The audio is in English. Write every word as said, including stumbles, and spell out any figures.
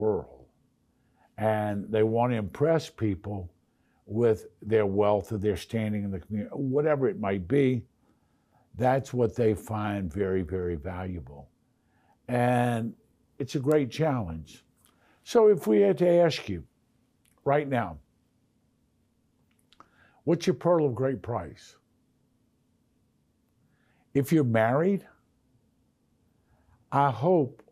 world. And they want to impress people with their wealth or their standing in the community, whatever it might be. That's what they find very, very valuable. And it's a great challenge. So if we had to ask you right now, what's your pearl of great price? If you're married, I hope